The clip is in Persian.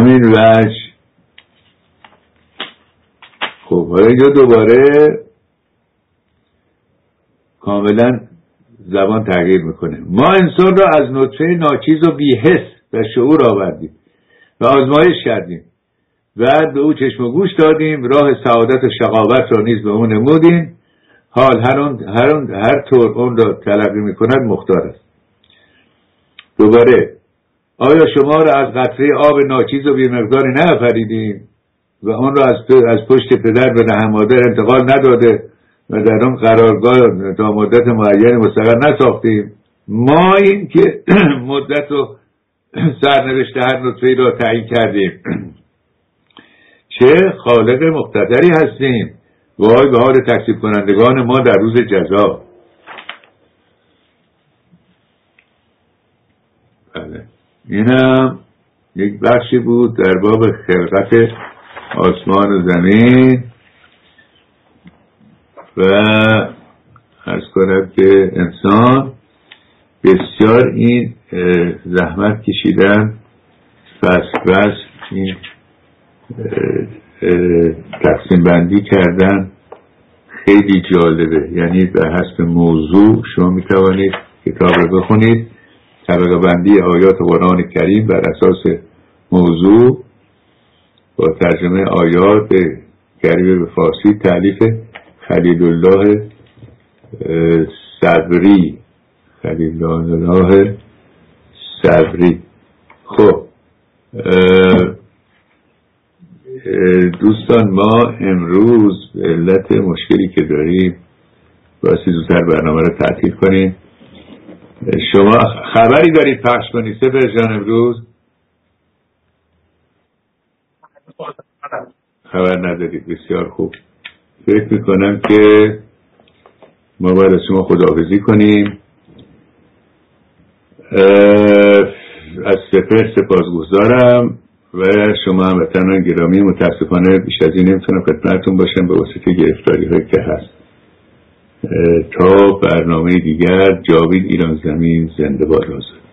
همین وجه. خب حالا اینجا دوباره کاملا زبان تغییر میکنه. ما انسان را از نطفه ناچیز و بی‌حس و شعور آوردیم و آزمایش کردیم و به او چشم و گوش دادیم، راه سعادت و شقاوت را نیز به او نمودیم. حال هر طور اون را تلقی میکند مختار است. دوباره آیا شما را از قطره آب ناچیز و بی‌مقداری نآفریدیم و آن را از پشت پدر به رحم مادر انتقال نداده و در آن قرارگاه تا مدت معین مستقر نساختیم؟ ما این که مدت و سرنوشت هر نطفه‌ای را تعیین کردیم. چه خالق مقتدری هستیم. وای به حال تکذیب کنندگان ما در روز جزا. بله، اینم یک بخشی بود در باب خلقت آسمان و زمین و عرض کنم که انسان بسیار این زحمت کشیدن، فصل این تقسیم بندی کردن خیلی جالبه. یعنی به حسب موضوع شما می توانید کتاب رو بخونید، طبقه بندی آیات قرآن کریم بر اساس موضوع با ترجمه آیات کریمه به فارسی، تالیف خلیل الله صبری. خب دوستان، ما امروز به علت مشکلی که داریم باسی زودتر برنامه رو تعطیل کنیم. شما خبری دارید پخش کنید سپر جان؟ امروز خبر ندارید. بسیار خوب. فکر میکنم که ما باید از شما خداحافظی کنیم. از سپر سپاسگزارم و شما هموطنان گرامی، متاسفانه بیش از این نمیتونم خدمتتون باشم به واسطه گرفتاری هایی که هست. تا برنامه دیگر، جاوید ایران زمین زنده باد آزاد.